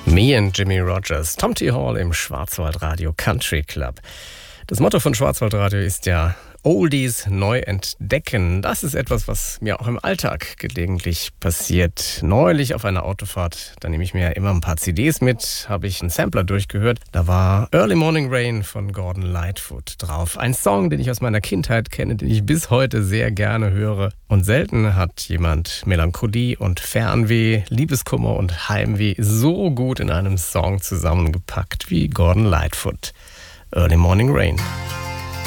Me and Jimmy Rogers, Tom T. Hall im Schwarzwaldradio Country Club. Das Motto von Schwarzwaldradio ist ja Oldies neu entdecken. Das ist etwas, was mir auch im Alltag gelegentlich passiert. Neulich auf einer Autofahrt, da nehme ich mir ja immer ein paar CDs mit, habe ich einen Sampler durchgehört. Da war Early Morning Rain von Gordon Lightfoot drauf. Ein Song, den ich aus meiner Kindheit kenne, den ich bis heute sehr gerne höre. Und selten hat jemand Melancholie und Fernweh, Liebeskummer und Heimweh so gut in einem Song zusammengepackt wie Gordon Lightfoot. Early Morning Rain.